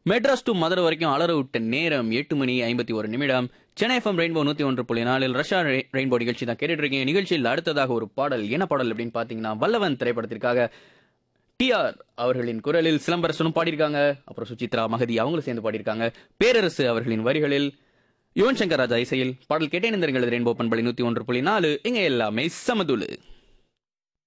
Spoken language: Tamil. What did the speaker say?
மெட்ராஸ் டு மதுரை வரைக்கும் அலற விட்ட நேரம் 8 மணி 51 நிமிடம். Chennai FM rainbow 101.4 Russia rainbow நிகழ்ச்சி தான் கேட்டுட்டு இருக்கீங்க. நிகழ்ச்சியில் அடுத்ததாக ஒரு பாடல், என்ன பாடல் அப்படின்னு பாத்தீங்கன்னா வல்லவன் திரைப்படத்திற்காக டிஆர் அவர்களின் குரலில் சிலம்பரசனும் பாடியிருக்காங்க. அப்புறம் சுசித்ரா மகதி அவங்களும் சேர்ந்து பாடியிருக்காங்க. பேரரசு அவர்களின் வரிகளில் யுவன் சங்கர் ராஜா இசையில் பாடல் கேட்டேன். இந்த ரெயின்போ பண்பலை 101.4 இங்க எல்லாமே சமதுளு.